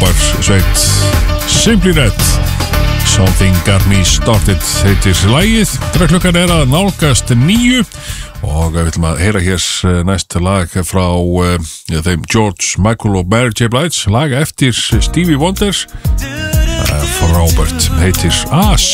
frábær sveit Simply Red Something Got Me Started heitir lagið þegar klukkan að nálgast 9 og við ætlum að heyra hér næst lag frá þeim George Michael og Mary J. Blige lag eftir Stevie Wonder frábært heitir As